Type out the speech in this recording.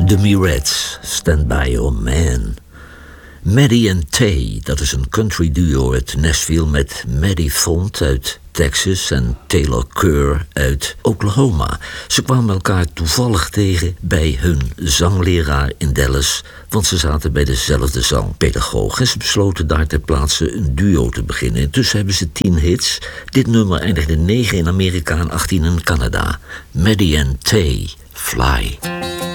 De Mirettes, Stand By Your Man. Maddie en Tay, dat is een country duo uit Nashville met Maddie Font uit Texas en Taylor Kerr uit Oklahoma. Ze kwamen elkaar toevallig tegen bij hun zangleraar in Dallas, want ze zaten bij dezelfde zangpedagoog en ze besloten daar ter plaatse een duo te beginnen. Intussen hebben ze 10 hits. Dit nummer eindigde 9 in Amerika en 18 in Canada. Maddie en Tay, Fly.